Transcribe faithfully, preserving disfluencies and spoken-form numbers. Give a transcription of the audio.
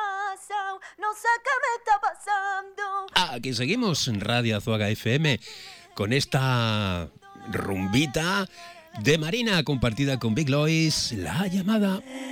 pasado, no sé qué me está pasando. Aquí seguimos en Radio Azuaga F M con esta rumbita de Marina compartida con Big Lois, La Llamada.